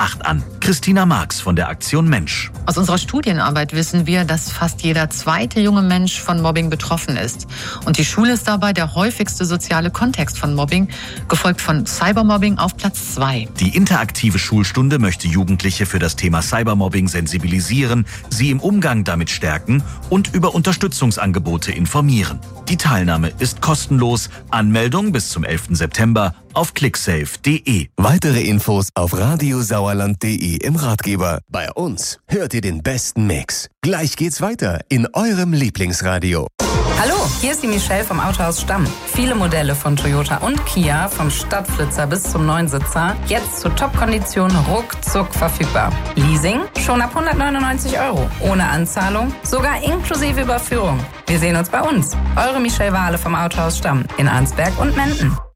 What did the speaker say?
8 an. Christina Marx von der Aktion Mensch. Aus unserer Studienarbeit wissen wir, dass fast jeder zweite junge Mensch von Mobbing betroffen ist. Und die Schule ist dabei der häufigste soziale Kontext von Mobbing, gefolgt von Cybermobbing auf Platz 2. Die interaktive Schulstunde möchte Jugendliche für das Thema Cybermobbing sensibilisieren, sie im Umgang damit stärken und über Unterstützungsangebote informieren. Die Teilnahme ist kostenlos. Anmeldung bis zum 11. September auf clicksafe.de. Weitere Infos auf radiosauerland.de im Ratgeber. Bei uns hört ihr den besten Mix. Gleich geht's weiter in eurem Lieblingsradio. Hallo, hier ist die Michelle vom Autohaus Stamm. Viele Modelle von Toyota und Kia, vom Stadtflitzer bis zum Neunsitzer, jetzt zu Top-Konditionen ruckzuck verfügbar. Leasing schon ab 199 €, ohne Anzahlung, sogar inklusive Überführung. Wir sehen uns bei uns. Eure Michelle Wahle vom Autohaus Stamm in Arnsberg und Menden.